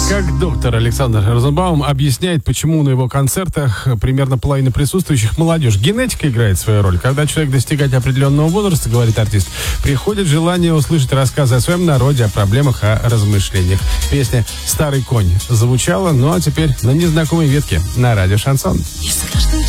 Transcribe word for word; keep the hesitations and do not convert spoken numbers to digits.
Как доктор Александр Розенбаум объясняет, почему на его концертах примерно половина присутствующих молодежь. Генетика играет свою роль. Когда человек достигает определенного возраста, говорит артист, приходит желание услышать рассказы о своем народе, о проблемах, о размышлениях. Песня «Старый конь» звучала, ну а теперь на незнакомой ветке на радио «Шансон».